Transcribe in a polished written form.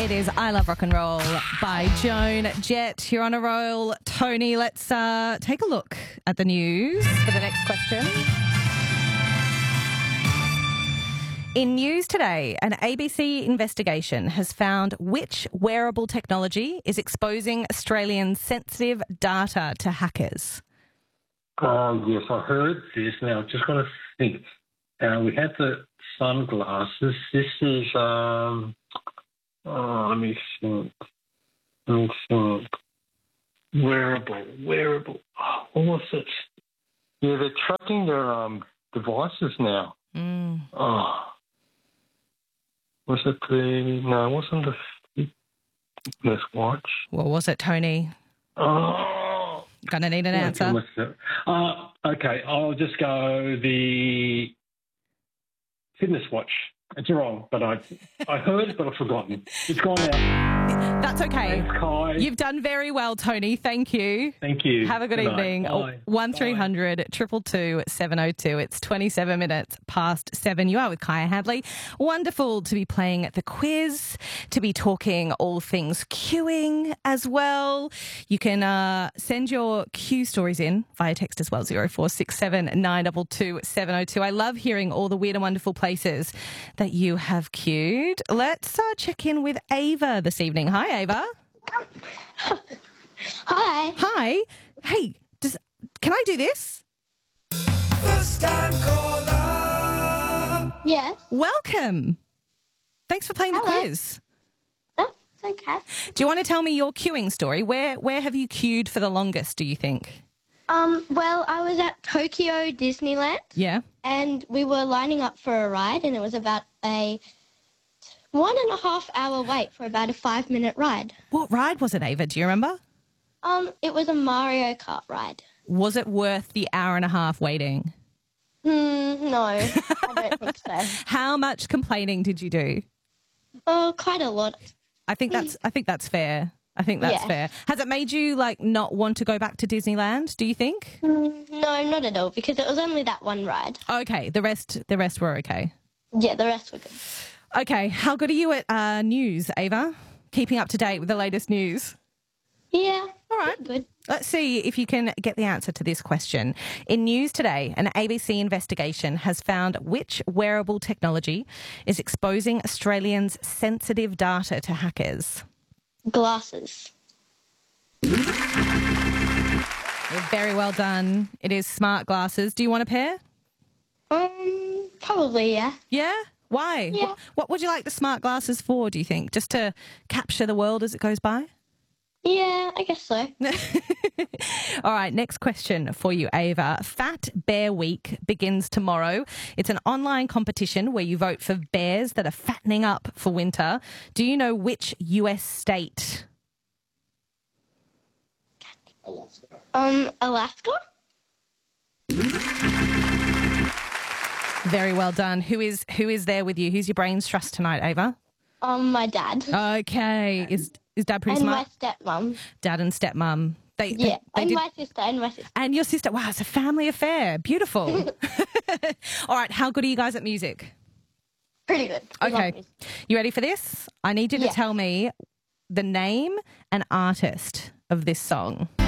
It is I Love Rock and Roll by Joan Jett. You're on a roll. Tony, let's take a look at the news for the next question. In news today, an ABC investigation has found which wearable technology is exposing Australians' sensitive data to hackers. Yes, I heard this. Now, I've just got to think. We had the sunglasses. This is, let me think. Wearable. Oh, what was it? Yeah, they're tracking their devices now. Oh. Was it no, it wasn't the fitness watch. What was it, Tony? Oh. Gonna need an answer. Okay, I'll just go the fitness watch. It's wrong, but I heard it, but I've forgotten. It's gone now. That's okay. Thanks, Kai. You've done very well, Tony. Thank you. Thank you. Have a good evening. Bye. 1300 222 702. It's 27 minutes past 7. You are with Kaya Hadley. Wonderful to be playing the quiz, to be talking all things queuing as well. You can send your Q stories in via text as well, 0467 922 702. I love hearing all the weird and wonderful places that you have queued. Let's check in with Ava this evening. Hi, Ava. Hi. Hi. Hey, can I do this? First time caller. Yes. Welcome. Thanks for playing the Hello. quiz. That's okay. Do you want to tell me your queuing story? Where have you queued for the longest, do you think? Well, I was at Tokyo Disneyland. Yeah. And we were lining up for a ride, and it was about a 1.5 hour wait for about a 5-minute ride. What ride was it, Ava? Do you remember? It was a Mario Kart ride. Was it worth the hour and a half waiting? No, I don't think so. How much complaining did you do? Oh, quite a lot. I think that's fair. I think that's Yeah. fair. Has it made you not want to go back to Disneyland, do you think? No, not at all, because it was only that one ride. Okay, the rest were okay. Yeah, the rest were good. Okay, how good are you at news, Ava? Keeping up to date with the latest news? Yeah. All right. Good. Let's see if you can get the answer to this question. In news today, an ABC investigation has found which wearable technology is exposing Australians' sensitive data to hackers. Glasses. Very well done. It is smart glasses. Do you want a pair? Probably, yeah. Yeah? Why? Yeah. What would you like the smart glasses for, do you think? Just to capture the world as it goes by? Yeah, I guess so. All right, next question for you, Ava. Fat Bear Week begins tomorrow. It's an online competition where you vote for bears that are fattening up for winter. Do you know which US state? Alaska? Very well done. Who is there with you? Who's your brains trust tonight, Ava? My dad. Okay. Is Dad pretty And smart? my stepmom. Dad and stepmum. They And did. my sister. And your sister. Wow, it's a family affair. Beautiful. All right, how good are you guys at music? Pretty good. We love Okay. music. You ready for this? I need you to Yeah. tell me the name and artist of this song.